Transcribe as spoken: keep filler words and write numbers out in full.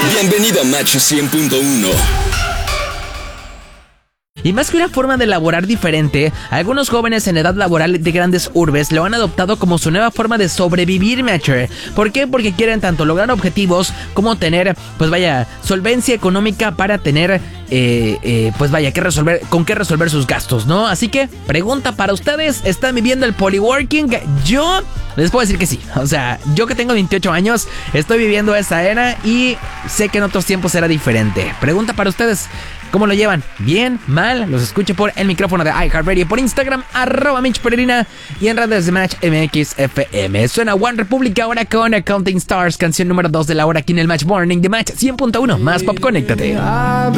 Bienvenido a Match cien punto uno. Y más que una forma de laborar diferente, algunos jóvenes en edad laboral de grandes urbes lo han adoptado como su nueva forma de sobrevivir, Matcher. ¿Por qué? Porque quieren tanto lograr objetivos como tener, pues vaya, solvencia económica para tener, eh, eh, pues vaya, que resolver, con qué resolver sus gastos, ¿no? Así que, pregunta para ustedes, ¿están viviendo el polyworking? Yo les puedo decir que sí. O sea, yo que tengo veintiocho años, estoy viviendo esa era y sé que en otros tiempos era diferente. Pregunta para ustedes, ¿cómo lo llevan? ¿Bien? ¿Mal? Los escucho por el micrófono de iHeartRadio, por Instagram, arroba Mitch Pereira, y en redes de Match M X F M. Suena One Republic ahora con Counting Stars, canción número dos de la hora aquí en el Match Morning de Match cien punto uno. Más pop, conéctate. I've